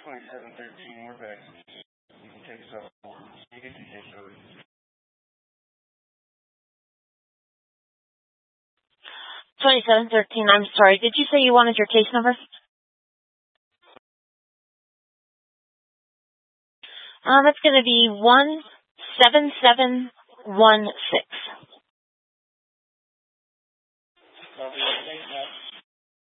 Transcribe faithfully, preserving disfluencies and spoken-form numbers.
twenty-seven thirteen, we're back. You can take us off. You can take us over. twenty-seven thirteen, I'm sorry. Did you say you wanted your case number? Um, it's going to be one seven seven one six.